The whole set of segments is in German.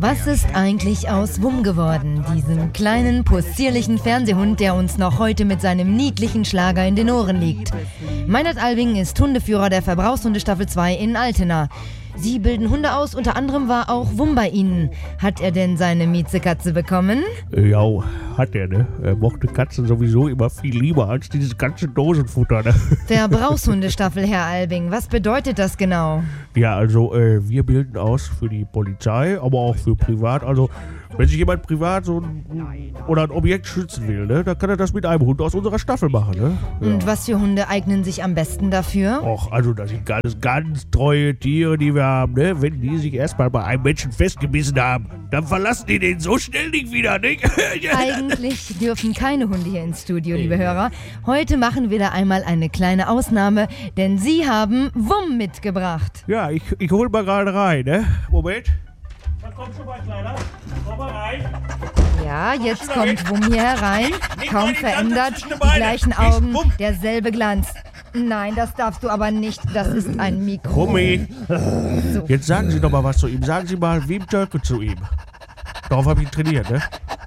Was ist eigentlich aus Wum geworden, diesem kleinen, possierlichen Fernsehhund, der uns noch heute mit seinem niedlichen Schlager in den Ohren liegt? Meinert Albing ist Hundeführer der Verbrauchshunde Staffel 2 in Altena. Sie bilden Hunde aus, unter anderem war auch Wum bei Ihnen. Hat er denn seine Miezekatze bekommen? Ja, hat er, ne? Er mochte Katzen sowieso immer viel lieber als dieses ganze Dosenfutter, ne? Verbrauchshundestaffel, Herr Albing, was bedeutet das genau? Ja, also, wir bilden aus für die Polizei, aber auch für privat. Also, wenn sich jemand privat oder ein Objekt schützen will, ne, dann kann er das mit einem Hund aus unserer Staffel machen, ne? Ja. Und was für Hunde eignen sich am besten dafür? Och, also das sind ganz treue Tiere, die wir haben, ne? Wenn die sich erstmal bei einem Menschen festgebissen haben, dann verlassen die den so schnell nicht wieder, ne? Eigentlich dürfen keine Hunde hier ins Studio, liebe Hörer. Heute machen wir da einmal eine kleine Ausnahme, denn Sie haben Wum mitgebracht. Ja, ich hol mal gerade rein, ne? Moment. Komm schon mal, Kleiner. Komm mal rein. Ja, jetzt kommt Wum hier herein. Kaum verändert, die gleichen Augen, derselbe Glanz. Nein, das darfst du aber nicht. Das ist ein Mikro. Hummi. So. Jetzt sagen Sie doch mal was zu ihm. Sagen Sie mal Wim Tölke zu ihm. Darauf habe ich ihn trainiert, ne?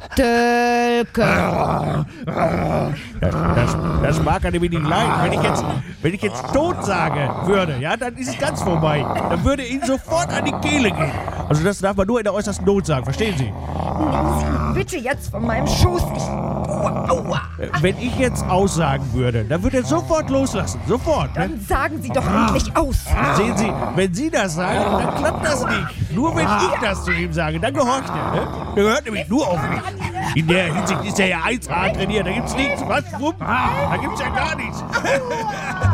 Tölke. Das mag er nämlich nicht leiden. Wenn ich jetzt tot sagen würde, ja, dann ist es ganz vorbei. Dann würde ihn sofort an die Kehle gehen. Also das darf man nur in der äußersten Not sagen, verstehen Sie? Nehmen Sie ihn bitte jetzt von meinem Schoß. Aua. Wenn ich jetzt aussagen würde, dann würde er sofort loslassen. Sofort, ne? Dann sagen Sie doch endlich aus. Sehen Sie, wenn Sie das sagen, dann klappt das nicht. Nur wenn ich das zu ihm sage, dann gehorcht er, ne? Der hört nämlich nur auf mich. In der Hinsicht ist er ja 1A trainiert. Da gibt's nichts. Was? Wupp? Da gibt's ja gar nichts.